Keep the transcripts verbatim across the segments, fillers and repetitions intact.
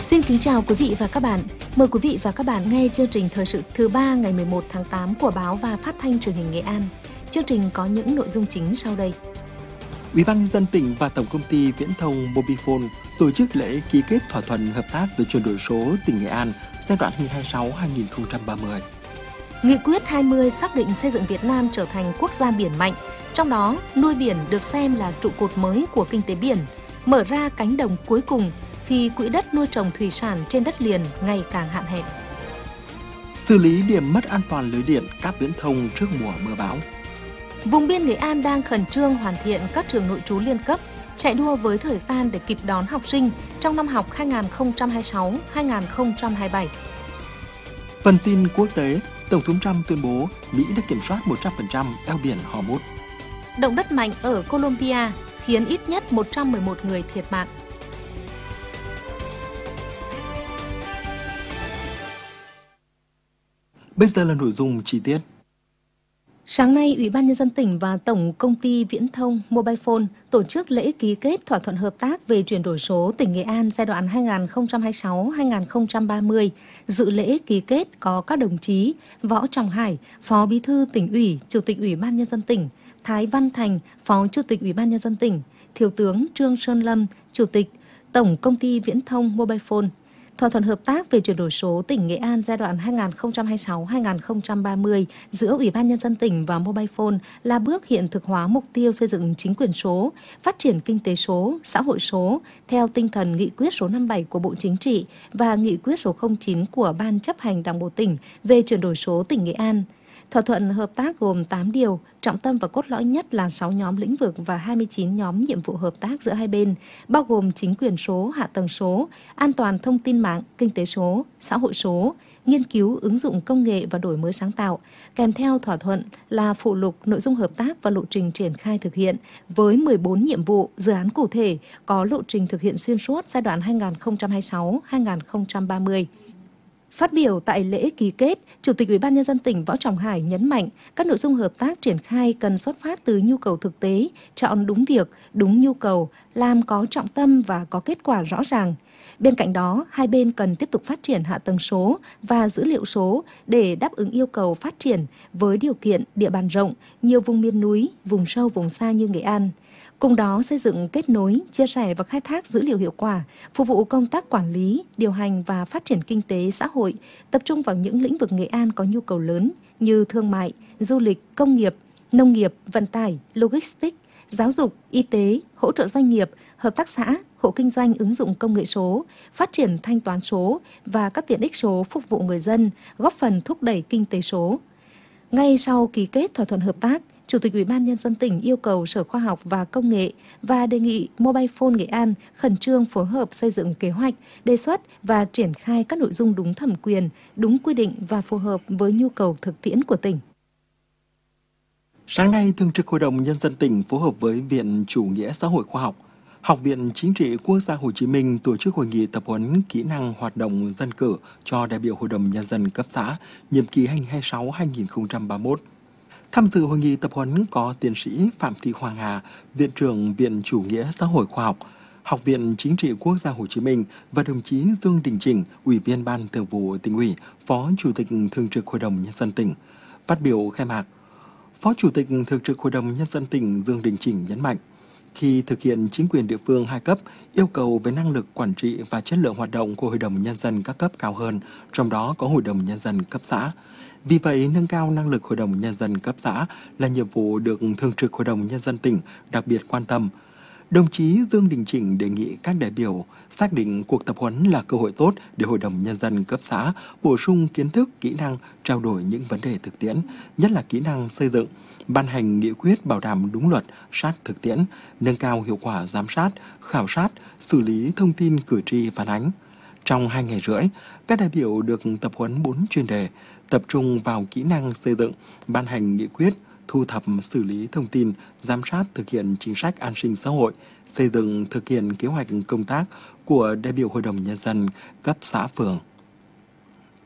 Xin kính chào quý vị và các bạn. Mời quý vị và các bạn nghe chương trình thời sự thứ ba ngày mười một tháng tám của báo và phát thanh truyền hình Nghệ An. Chương trình có những nội dung chính sau đây. Ủy ban nhân dân tỉnh và Tổng công ty Viễn thông Mobifone tổ chức lễ ký kết thỏa thuận hợp tác về chuyển đổi số tỉnh Nghệ An giai đoạn hai nghìn không trăm hai mươi sáu đến hai nghìn không trăm ba mươi. Nghị quyết hai mươi xác định xây dựng Việt Nam trở thành quốc gia biển mạnh, trong đó nuôi biển được xem là trụ cột mới của kinh tế biển, mở ra cánh đồng cuối cùng khi quỹ đất nuôi trồng thủy sản trên đất liền ngày càng hạn hẹp. Xử lý điểm mất an toàn lưới điện, cáp viễn thông trước mùa mưa bão. Vùng biên Nghệ An đang khẩn trương hoàn thiện các trường nội trú liên cấp, chạy đua với thời gian để kịp đón học sinh trong năm học hai nghìn không trăm hai mươi sáu đến hai nghìn không trăm hai mươi bảy. Phần tin quốc tế, Tổng thống Trump tuyên bố Mỹ đã kiểm soát một trăm phần trăm eo biển Hormuz. Động đất mạnh ở Colombia khiến ít nhất một trăm mười một người thiệt mạng. Bây giờ là nội dung chi tiết. Sáng nay, Ủy ban nhân dân tỉnh và Tổng công ty Viễn thông Mobifone tổ chức lễ ký kết thỏa thuận hợp tác về chuyển đổi số tỉnh Nghệ An giai đoạn hai nghìn không trăm hai mươi sáu đến hai nghìn không trăm ba mươi. Dự lễ ký kết có các đồng chí Võ Trọng Hải, Phó Bí thư Tỉnh ủy, Chủ tịch Ủy ban nhân dân tỉnh, Thái Văn Thành, Phó Chủ tịch Ủy ban nhân dân tỉnh, Thiếu tướng Trương Sơn Lâm, Chủ tịch Tổng công ty Viễn thông Mobifone. Thỏa thuận hợp tác về chuyển đổi số tỉnh Nghệ An giai đoạn hai nghìn không trăm hai mươi sáu đến hai nghìn không trăm ba mươi giữa Ủy ban nhân dân tỉnh và Mobifone là bước hiện thực hóa mục tiêu xây dựng chính quyền số, phát triển kinh tế số, xã hội số theo tinh thần nghị quyết số năm mươi bảy của Bộ Chính trị và nghị quyết số không chín của Ban chấp hành Đảng bộ tỉnh về chuyển đổi số tỉnh Nghệ An. Thỏa thuận hợp tác gồm tám điều, trọng tâm và cốt lõi nhất là sáu nhóm lĩnh vực và hai mươi chín nhóm nhiệm vụ hợp tác giữa hai bên, bao gồm chính quyền số, hạ tầng số, an toàn thông tin mạng, kinh tế số, xã hội số, nghiên cứu ứng dụng công nghệ và đổi mới sáng tạo. Kèm theo thỏa thuận là phụ lục nội dung hợp tác và lộ trình triển khai thực hiện với mười bốn nhiệm vụ, dự án cụ thể có lộ trình thực hiện xuyên suốt giai đoạn hai nghìn không trăm hai mươi sáu đến hai nghìn không trăm ba mươi. Phát biểu tại lễ ký kết, Chủ tịch Ủy ban nhân dân tỉnh Võ Trọng Hải nhấn mạnh các nội dung hợp tác triển khai cần xuất phát từ nhu cầu thực tế, chọn đúng việc, đúng nhu cầu, làm có trọng tâm và có kết quả rõ ràng. Bên cạnh đó, hai bên cần tiếp tục phát triển hạ tầng số và dữ liệu số để đáp ứng yêu cầu phát triển với điều kiện địa bàn rộng, nhiều vùng miền núi, vùng sâu, vùng xa như Nghệ An. Cùng đó xây dựng kết nối, chia sẻ và khai thác dữ liệu hiệu quả, phục vụ công tác quản lý, điều hành và phát triển kinh tế xã hội, tập trung vào những lĩnh vực Nghệ An có nhu cầu lớn như thương mại, du lịch, công nghiệp, nông nghiệp, vận tải, logistics, giáo dục, y tế, hỗ trợ doanh nghiệp, hợp tác xã, hộ kinh doanh ứng dụng công nghệ số, phát triển thanh toán số và các tiện ích số phục vụ người dân, góp phần thúc đẩy kinh tế số. Ngay sau ký kết thỏa thuận hợp tác, Chủ tịch Ủy ban nhân dân tỉnh yêu cầu Sở Khoa học và Công nghệ và đề nghị Mobifone Nghệ An khẩn trương phối hợp xây dựng kế hoạch, đề xuất và triển khai các nội dung đúng thẩm quyền, đúng quy định và phù hợp với nhu cầu thực tiễn của tỉnh. Sáng nay, Thường trực Hội đồng Nhân dân tỉnh phối hợp với Viện Chủ nghĩa Xã hội Khoa học, Học viện Chính trị Quốc gia Hồ Chí Minh tổ chức hội nghị tập huấn kỹ năng hoạt động dân cử cho đại biểu Hội đồng Nhân dân cấp xã, nhiệm kỳ hai nghìn không trăm hai mươi sáu đến hai nghìn không trăm ba mươi mốt. Tham dự hội nghị tập huấn có tiến sĩ Phạm Thị Hoàng Hà, Viện trưởng Viện Chủ nghĩa Xã hội Khoa học, Học viện Chính trị Quốc gia Hồ Chí Minh và đồng chí Dương Đình Chỉnh, Ủy viên Ban Thường vụ Tỉnh ủy, Phó Chủ tịch Thường trực Hội đồng Nhân dân tỉnh. Phát biểu khai mạc, Phó Chủ tịch Thường trực Hội đồng Nhân dân tỉnh Dương Đình Chỉnh nhấn mạnh, khi thực hiện chính quyền địa phương hai cấp, yêu cầu về năng lực quản trị và chất lượng hoạt động của Hội đồng Nhân dân các cấp cao hơn, trong đó có Hội đồng Nhân dân cấp xã. Vì vậy, nâng cao năng lực Hội đồng Nhân dân cấp xã là nhiệm vụ được Thường trực Hội đồng Nhân dân tỉnh đặc biệt quan tâm. Đồng chí Dương Đình Chỉnh đề nghị các đại biểu xác định cuộc tập huấn là cơ hội tốt để Hội đồng Nhân dân cấp xã bổ sung kiến thức, kỹ năng, trao đổi những vấn đề thực tiễn, nhất là kỹ năng xây dựng, ban hành nghị quyết bảo đảm đúng luật, sát thực tiễn, nâng cao hiệu quả giám sát, khảo sát, xử lý thông tin cử tri phản ánh. Trong hai ngày rưỡi, các đại biểu được tập huấn bốn chuyên đề, tập trung vào kỹ năng xây dựng, ban hành nghị quyết, thu thập xử lý thông tin, giám sát thực hiện chính sách an sinh xã hội, xây dựng thực hiện kế hoạch công tác của đại biểu Hội đồng Nhân dân cấp xã phường.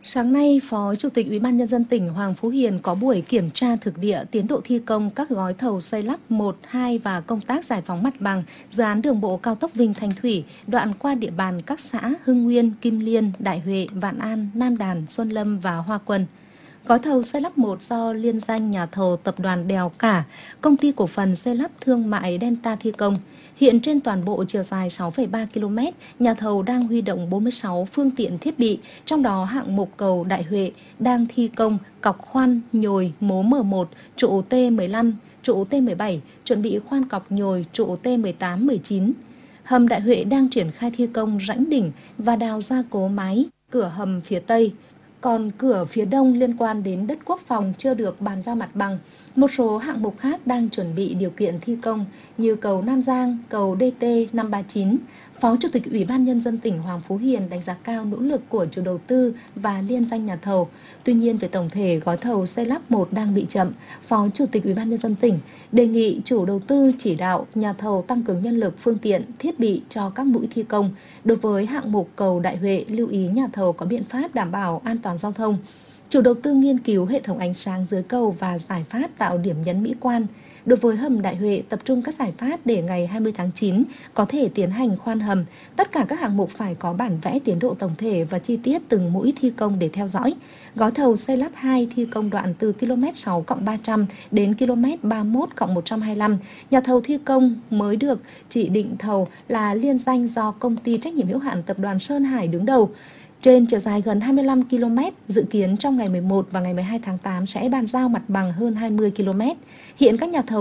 Sáng nay, Phó Chủ tịch Ủy ban Nhân dân tỉnh Hoàng Phú Hiền có buổi kiểm tra thực địa tiến độ thi công các gói thầu xây lắp một, hai và công tác giải phóng mặt bằng dự án đường bộ cao tốc Vinh Thanh Thủy đoạn qua địa bàn các xã Hưng Nguyên, Kim Liên, Đại Huệ, Vạn An, Nam Đàn, Xuân Lâm và Hoa Quân. Gói thầu xây lắp một do liên danh nhà thầu Tập đoàn Đèo Cả, Công ty cổ phần xây lắp thương mại Delta thi công. Hiện trên toàn bộ chiều dài sáu phẩy ba ki lô mét, nhà thầu đang huy động bốn mươi sáu phương tiện thiết bị, trong đó hạng mục cầu Đại Huệ đang thi công cọc khoan nhồi mố M một, trụ T mười lăm, trụ T mười bảy, chuẩn bị khoan cọc nhồi trụ T mười tám, mười chín. Hầm Đại Huệ đang triển khai thi công rãnh đỉnh và đào gia cố mái, cửa hầm phía Tây. Còn cửa phía đông liên quan đến đất quốc phòng chưa được bàn giao mặt bằng. Một số hạng mục khác đang chuẩn bị điều kiện thi công như cầu Nam Giang, cầu D T năm ba chín. Phó Chủ tịch Ủy ban Nhân dân tỉnh Hoàng Phú Hiền đánh giá cao nỗ lực của chủ đầu tư và liên danh nhà thầu. Tuy nhiên, về tổng thể, gói thầu xây lắp một đang bị chậm. Phó Chủ tịch Ủy ban Nhân dân tỉnh đề nghị chủ đầu tư chỉ đạo nhà thầu tăng cường nhân lực, phương tiện, thiết bị cho các mũi thi công. Đối với hạng mục cầu Đại Huệ, lưu ý nhà thầu có biện pháp đảm bảo an toàn giao thông. Chủ đầu tư nghiên cứu hệ thống ánh sáng dưới cầu và giải pháp tạo điểm nhấn mỹ quan. Đối với hầm Đại Huệ, tập trung các giải pháp để ngày hai mươi tháng chín có thể tiến hành khoan hầm. Tất cả các hạng mục phải có bản vẽ tiến độ tổng thể và chi tiết từng mũi thi công để theo dõi. Gói thầu xây lắp hai thi công đoạn từ ki lô mét sáu cộng ba trăm đến ki lô mét ba mươi mốt cộng một trăm hai mươi lăm. Nhà thầu thi công mới được chỉ định thầu là liên danh do Công ty trách nhiệm hữu hạn Tập đoàn Sơn Hải đứng đầu. Trên chiều dài gần hai mươi lăm ki lô mét, dự kiến trong ngày mười một và ngày mười hai tháng tám sẽ bàn giao mặt bằng hơn hai mươi ki lô mét. Hiện các nhà thầu